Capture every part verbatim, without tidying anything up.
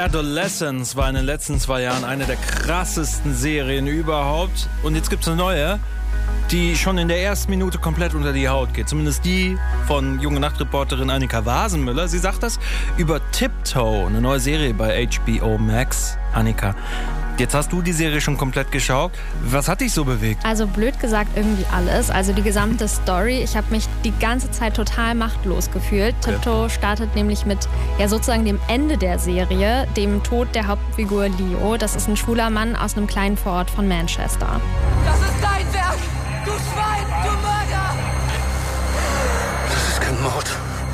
Adolescence war in den letzten zwei Jahren eine der krassesten Serien überhaupt. Und jetzt gibt es eine neue, die schon in der ersten Minute komplett unter die Haut geht. Zumindest die von Junge Nacht-Reporterin Annika Wasenmüller. Sie sagt das über Tiptoe, eine neue Serie bei H B O Max. Annika, jetzt hast du die Serie schon komplett geschaut. Was hat dich so bewegt? Also blöd gesagt irgendwie alles. Also die gesamte Story. Ich habe mich die ganze Zeit total machtlos gefühlt. Okay. Tiptoe startet nämlich mit ja sozusagen dem Ende der Serie, dem Tod der Hauptfigur Leo. Das ist ein schwuler Mann aus einem kleinen Vorort von Manchester. Das ist dein Werk! Du Schwein! Du Mörder! Das ist kein Mord.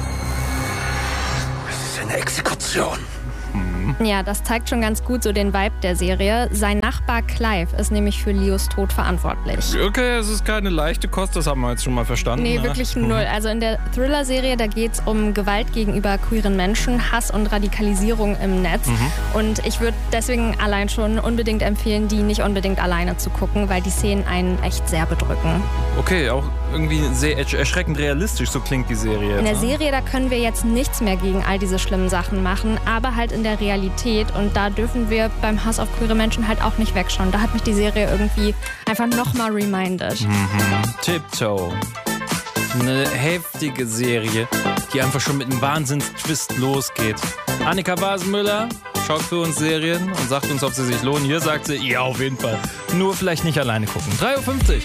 Es ist eine Exekution. Ja, das zeigt schon ganz gut so den Vibe der Serie. Sein Nachbar Clive ist nämlich für Leos Tod verantwortlich. Okay, es ist keine leichte Kost, das haben wir jetzt schon mal verstanden. Nee, ne? wirklich null. Also in der Thriller-Serie, da geht es um Gewalt gegenüber queeren Menschen, Hass und Radikalisierung im Netz. Mhm. Und ich würde deswegen allein schon unbedingt empfehlen, die nicht unbedingt alleine zu gucken, weil die Szenen einen echt sehr bedrücken. Okay, auch irgendwie sehr erschreckend realistisch, so klingt die Serie jetzt. In der ne? Serie, da können wir jetzt nichts mehr gegen all diese schlimmen Sachen machen, aber halt in der Realität. Und da dürfen wir beim Hass auf queere Menschen halt auch nicht wegschauen. Da hat mich die Serie irgendwie einfach nochmal reminded. Mhm. Tiptoe. Eine heftige Serie, die einfach schon mit einem Wahnsinns-Twist losgeht. Annika Wasenmüller schaut für uns Serien und sagt uns, ob sie sich lohnen. Hier sagt sie, ja, auf jeden Fall. Nur vielleicht nicht alleine gucken. drei Uhr fünfzig.